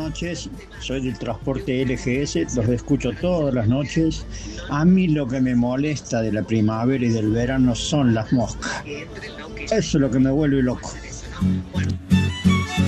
noches, soy del transporte LGS, los escucho todas las noches. A mí lo que me molesta de la primavera y del verano son las moscas. Eso es lo que me vuelve loco.